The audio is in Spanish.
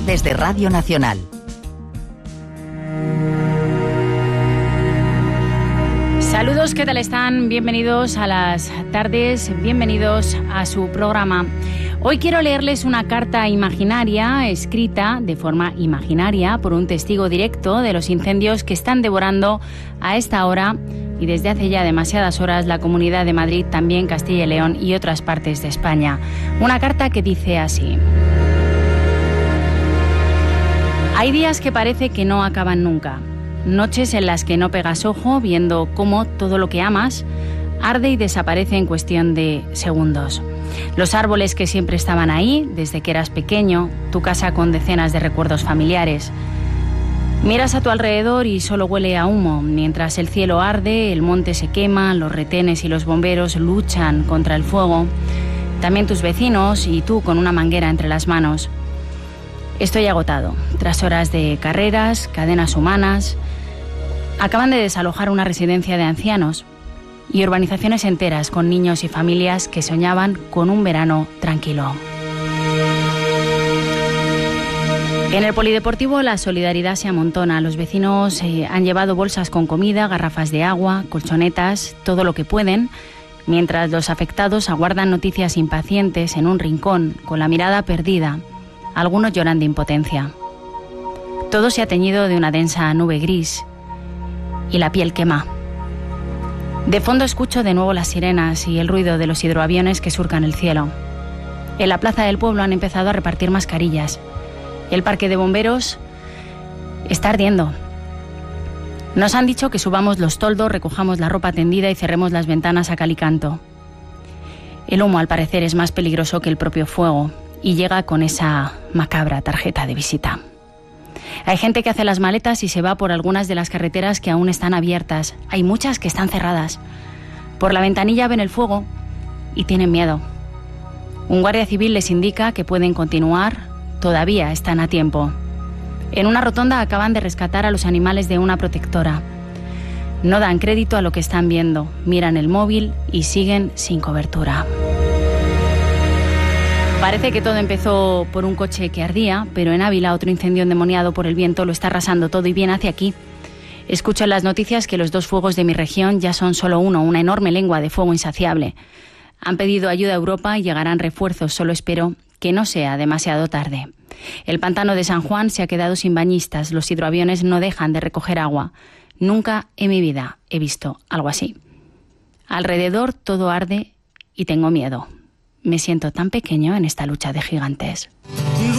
desde Radio Nacional. Saludos, ¿qué tal están? Bienvenidos a las tardes, bienvenidos a su programa. Hoy quiero leerles una carta imaginaria escrita de forma imaginaria por un testigo directo de los incendios que están devorando a esta hora y desde hace ya demasiadas horas la Comunidad de Madrid, también Castilla y León y otras partes de España. Una carta que dice así: hay días que parece que no acaban nunca. Noches en las que no pegas ojo viendo cómo todo lo que amas arde y desaparece en cuestión de segundos. Los árboles que siempre estaban ahí desde que eras pequeño, tu casa con decenas de recuerdos familiares. Miras a tu alrededor y solo huele a humo. Mientras el cielo arde, el monte se quema, los retenes y los bomberos luchan contra el fuego. También tus vecinos y tú con una manguera entre las manos. Estoy agotado. Tras horas de carreras, cadenas humanas, acaban de desalojar una residencia de ancianos y urbanizaciones enteras con niños y familias que soñaban con un verano tranquilo. En el polideportivo la solidaridad se amontona. Los vecinos han llevado bolsas con comida, garrafas de agua, colchonetas, todo lo que pueden, mientras los afectados aguardan noticias impacientes en un rincón, con la mirada perdida. Algunos lloran de impotencia. Todo se ha teñido de una densa nube gris y la piel quema. De fondo escucho de nuevo las sirenas y el ruido de los hidroaviones que surcan el cielo. En la plaza del pueblo han empezado a repartir mascarillas. El parque de bomberos está ardiendo. Nos han dicho que subamos los toldos, recojamos la ropa tendida y cerremos las ventanas a cal y canto. El humo, al parecer, es más peligroso que el propio fuego y llega con esa macabra tarjeta de visita. Hay gente que hace las maletas y se va por algunas de las carreteras que aún están abiertas. Hay muchas que están cerradas. Por la ventanilla ven el fuego y tienen miedo. Un guardia civil les indica que pueden continuar, todavía están a tiempo. En una rotonda acaban de rescatar a los animales de una protectora. No dan crédito a lo que están viendo, miran el móvil y siguen sin cobertura. Parece que todo empezó por un coche que ardía, pero en Ávila otro incendio endemoniado por el viento lo está arrasando todo y viene hacia aquí. Escucho en las noticias que los dos fuegos de mi región ya son solo uno, una enorme lengua de fuego insaciable. Han pedido ayuda a Europa y llegarán refuerzos, solo espero que no sea demasiado tarde. El pantano de San Juan se ha quedado sin bañistas, los hidroaviones no dejan de recoger agua. Nunca en mi vida he visto algo así. Alrededor todo arde y tengo miedo. Me siento tan pequeño en esta lucha de gigantes.